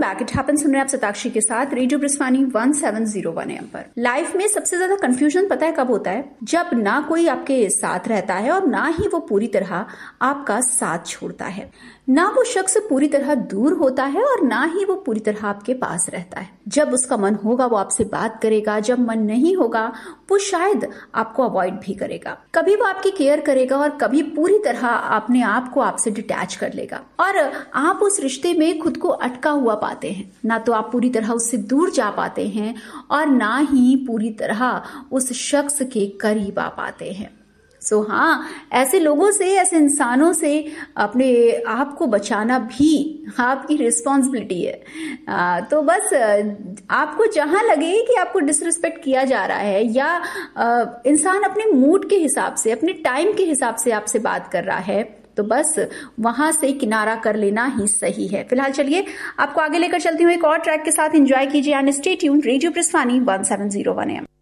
Back, it happens सुन रहे हैं आप सताक्षी के साथ रेडियो ब्रिस्वानी 1701 AM पर। लाइफ में सबसे ज्यादा कंफ्यूजन पता है कब होता है? जब ना कोई आपके साथ रहता है और ना ही वो पूरी तरह आपका साथ छोड़ता है। ना वो शख्स पूरी तरह दूर होता है और ना ही वो पूरी तरह आपके पास रहता है। जब उसका मन होगा वो आपसे बात करेगा, जब मन नहीं होगा वो शायद आपको अवॉइड भी करेगा। कभी वो आपकी केयर करेगा और कभी पूरी तरह अपने आप को आपसे डिटैच कर लेगा और आप उस रिश्ते में खुद को अटका हुआ पाते हैं। ना तो आप पूरी तरह उससे दूर जा पाते हैं और ना ही पूरी तरह उस शख्स के करीब आ पाते हैं। हाँ, ऐसे लोगों से, ऐसे इंसानों से अपने आप को बचाना भी आपकी रिस्पॉन्सिबिलिटी है। तो बस आपको जहां लगे कि आपको डिसरिस्पेक्ट किया जा रहा है या इंसान अपने मूड के हिसाब से, अपने टाइम के हिसाब से आपसे बात कर रहा है, तो बस वहां से किनारा कर लेना ही सही है। फिलहाल चलिए आपको आगे लेकर चलती हूँ एक और ट्रैक के साथ। एंजॉय कीजिए and stay tuned. Radio ब्रिस्वानी 1701 AM।